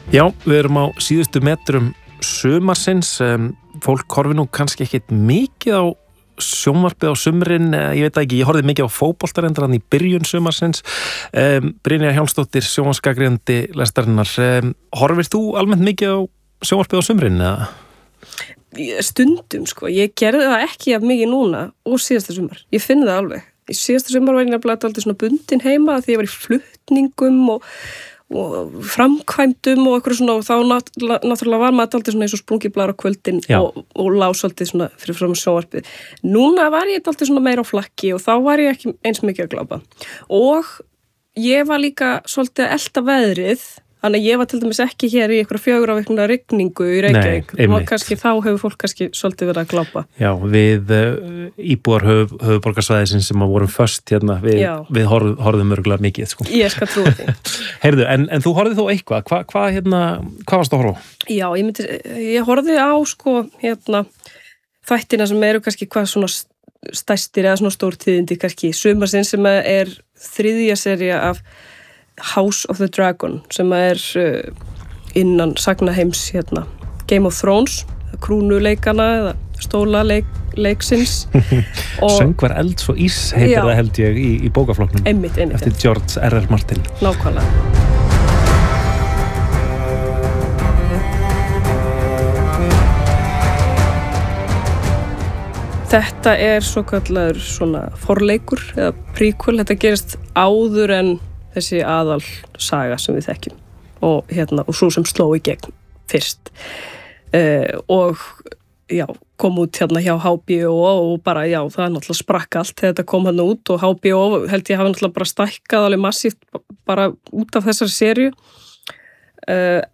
Já, við erum á síðustu metrum sumarsins. Fólk horfi nú kannski ekkit mikið á sjónvarpið á sumrin, ég veit ekki, ég horfði mikið á fótboltarendarann í byrjun sumarsins. Brynja Hjálmsdóttir, sjónvarpsgagnrýnandi lestarinnar. Horfir þú almennt mikið á sjónvarpið á sumrin, eða? Stundum, sko. Ég gerði það ekki af mikið núna og síðasta sumar. Ég finn það alveg. Í síðasta sumar var ég nefnilega alltaf svona bundin heima því ég var í flutningum og framkvæmdum og eitthvað svona, og þá náttúrulega var maður alltaf svona eins og sprungiblar á kvöldin og lás alltaf svona fyrir fram sjónvarpið. Núna var ég alltaf svona meira á flakki og þá var ég ekki eins mikið að glápa. Og ég var líka svolítið að elta veðrið, þannig að ég var til dæmis ekki hér í einhverja 4 vikna rigningu í Reykjavík. Nei, kannski, þá hefur fólk kannski svolítið verið að glápa. Já, við íbúar höfuðborgarsvæðisins sem að vorum föst hérna, við horfðum örgulega mikið, sko. Ég skal trúa því. Heyrðu, en þú horfðið þó eitthvað, hvað varst að horfa á? Já, ég horfði á, sko, þættina sem eru kannski hvað svona stærstir eða svona stórtíðindi, kannski sumarsins sem er 3. sería af House of the Dragon, sem er innan sagnaheims Game of Thrones, krúnuleikana eða stólaleiksins. Söngvar elds og ís heitir það, held ég, í bókaflokknum. Einmitt. Eftir George R.R. Martin. Nákvæmlega. Þetta er svokallaður svona forleikur eða prequel. Þetta gerist áður en þessi aðal saga sem við þekkjum og svo sem sló í gegn fyrst og kom út hjá HBO og bara það er náttúrulega sprakk allt þegar þetta kom hann út og HBO held ég hafa náttúrulega bara stækkað alveg massíft bara út af þessari seríu